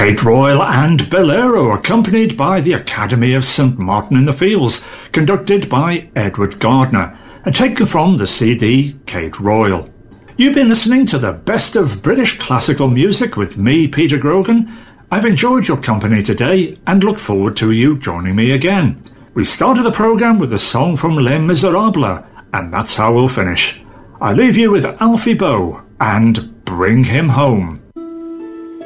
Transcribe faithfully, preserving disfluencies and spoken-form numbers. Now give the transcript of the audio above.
Kate Royal and Bolero, accompanied by the Academy of St Martin in the Fields, conducted by Edward Gardner, and taken from the C D Kate Royal. You've been listening to the best of British classical music with me, Peter Grogan. I've enjoyed your company today and look forward to you joining me again. We started the programme with a song from Les Miserables, and that's how we'll finish. I leave you with Alfie Boe and Bring Him Home.